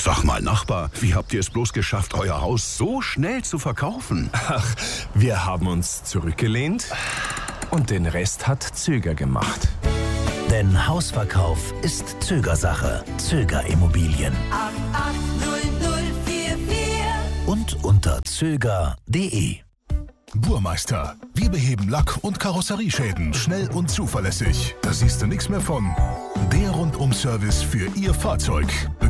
Sag mal, Nachbar, wie habt ihr es bloß geschafft, euer Haus so schnell zu verkaufen? Ach, wir haben uns zurückgelehnt und den Rest hat Zöger gemacht. Denn Hausverkauf ist Zögersache. Zöger Immobilien. 880044. Und unter zöger.de. Burmeister. Wir beheben Lack- und Karosserieschäden schnell und zuverlässig. Da siehst du nichts mehr von. Der Rundum-Service für Ihr Fahrzeug.